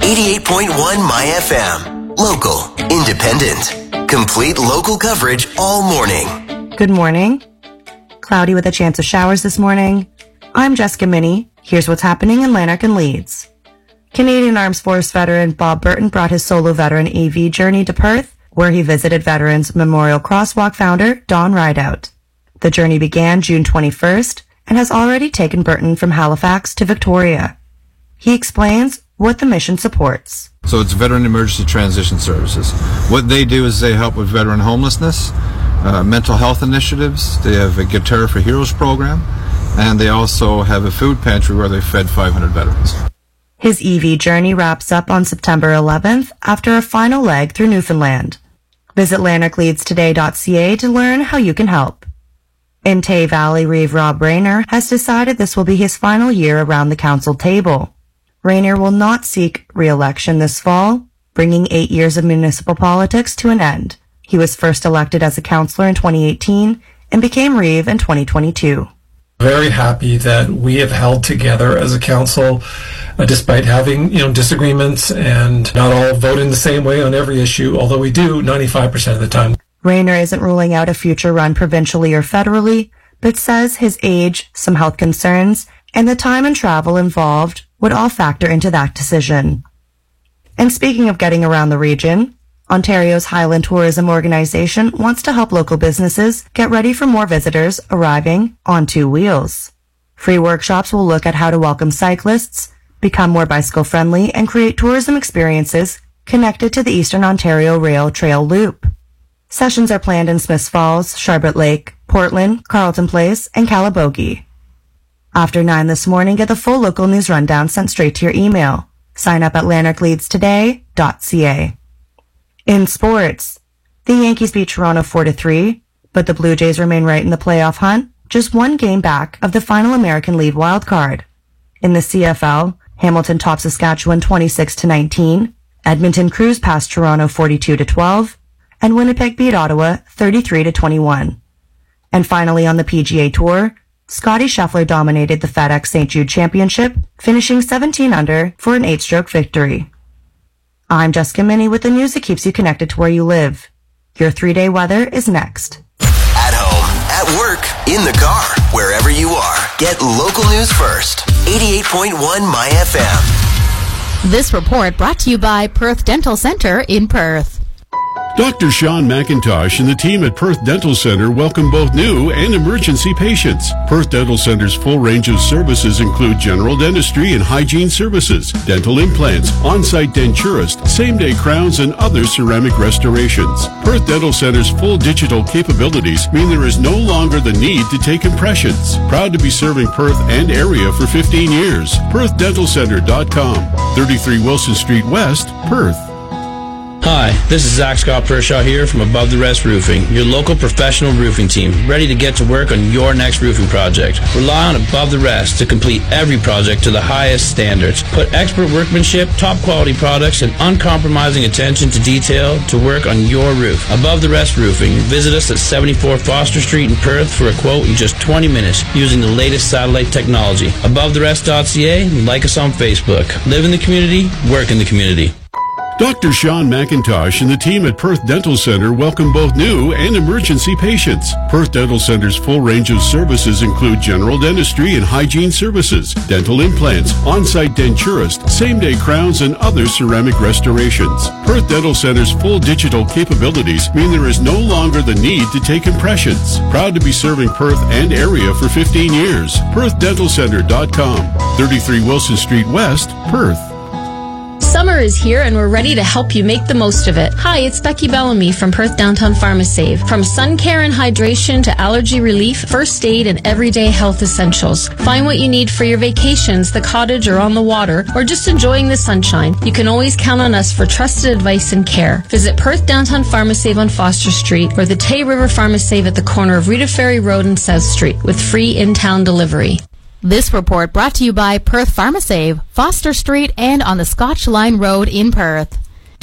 88.1 My FM. Local, independent, complete local coverage all morning. Good morning. Cloudy with a chance of showers this morning. I'm Jessica Minnie. Here's what's happening in Lanark and Leeds. Canadian Armed Forces veteran Bob Burton brought his solo veteran AV journey to Perth, where he visited Veterans Memorial Crosswalk founder Don Rideout. The journey began June 21st and has already taken Burton from Halifax to Victoria. He explains what the mission supports. So it's Veteran Emergency Transition Services. What they do is they help with veteran homelessness, mental health initiatives. They have a Guitar for Heroes program, and they also have a food pantry where they fed 500 veterans. His EV journey wraps up on September 11th after a final leg through Newfoundland. Visit lanarkleadstoday.ca to learn how you can help. In Tay Valley, Reeve Rob Rayner has decided this will be his final year around the council table. Rayner will not seek re-election this fall, bringing 8 years of municipal politics to an end. He was first elected as a councillor in 2018 and became Reeve in 2022. Very happy that we have held together as a council, despite having disagreements and not all voting the same way on every issue, although we do 95% of the time. Rayner isn't ruling out a future run provincially or federally, but says his age, some health concerns, and the time and travel involved would all factor into that decision. And speaking of getting around the region, Ontario's Highland Tourism Organization wants to help local businesses get ready for more visitors arriving on two wheels. Free workshops will look at how to welcome cyclists, become more bicycle-friendly, and create tourism experiences connected to the Eastern Ontario Rail Trail Loop. Sessions are planned in Smiths Falls, Sharbot Lake, Portland, Carleton Place, and Calabogie. After 9 this morning, get the full local news rundown sent straight to your email. Sign up at lanarkleadstoday.ca. In sports, the Yankees beat Toronto 4-3, but the Blue Jays remain right in the playoff hunt, just one game back of the final American League wildcard. In the CFL, Hamilton tops Saskatchewan 26-19, Edmonton cruised past Toronto 42-12, and Winnipeg beat Ottawa 33-21. And finally on the PGA Tour, Scottie Scheffler dominated the FedEx St. Jude Championship, finishing 17 under for an 8-stroke victory. I'm Jessica Minnie with the news that keeps you connected to where you live. Your 3-day weather is next. At home, at work, in the car, wherever you are, get local news first. 88.1 My FM. This report brought to you by Perth Dental Centre in Perth. Dr. Sean McIntosh and the team at Perth Dental Centre welcome both new and emergency patients. Perth Dental Centre's full range of services include general dentistry and hygiene services, dental implants, on-site denturist, same-day crowns, and other ceramic restorations. Perth Dental Centre's full digital capabilities mean there is no longer the need to take impressions. Proud to be serving Perth and area for 15 years. PerthDentalCentre.com, 33 Wilson Street West, Perth. Hi, this is Zach Scott Pershaw here from Above the Rest Roofing, your local professional roofing team, ready to get to work on your next roofing project. Rely on Above the Rest to complete every project to the highest standards. Put expert workmanship, top quality products, and uncompromising attention to detail to work on your roof. Above the Rest Roofing. Visit us at 74 Foster Street in Perth for a quote in just 20 minutes using the latest satellite technology. AboveTheRest.ca and like us on Facebook. Live in the community, work in the community. Dr. Sean McIntosh and the team at Perth Dental Centre welcome both new and emergency patients. Perth Dental Centre's full range of services include general dentistry and hygiene services, dental implants, on-site denturist, same-day crowns, and other ceramic restorations. Perth Dental Centre's full digital capabilities mean there is no longer the need to take impressions. Proud to be serving Perth and area for 15 years. PerthDentalCentre.com, 33 Wilson Street West, Perth. Summer is here and we're ready to help you make the most of it. Hi, it's Becky Bellamy from Perth Downtown PharmaSave. From sun care and hydration to allergy relief, first aid, and everyday health essentials. Find what you need for your vacations, the cottage, or on the water, or just enjoying the sunshine. You can always count on us for trusted advice and care. Visit Perth Downtown PharmaSave on Foster Street or the Tay River PharmaSave at the corner of Rita Ferry Road and South Street with free in-town delivery. This report brought to you by Perth PharmaSave, Foster Street, and on the Scotch Line Road in Perth.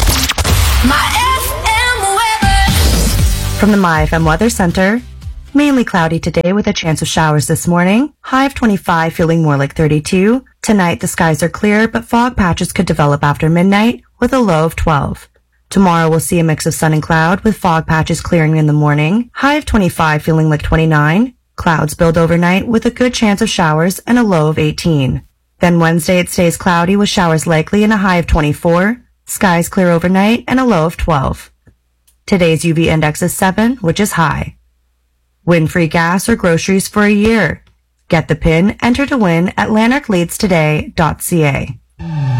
My FM weather. From the My FM Weather Center, mainly cloudy today with a chance of showers this morning. High of 25, feeling more like 32. Tonight, the skies are clear, but fog patches could develop after midnight with a low of 12. Tomorrow, we'll see a mix of sun and cloud with fog patches clearing in the morning, high of 25 feeling like 29. Clouds build overnight with a good chance of showers and a low of 18. Then Wednesday, it stays cloudy with showers likely and a high of 24. Skies clear overnight and a low of 12. Today's UV index is 7, which is high. Win free gas or groceries for a year. Get the PIN, enter to win at lanarkleadstoday.ca.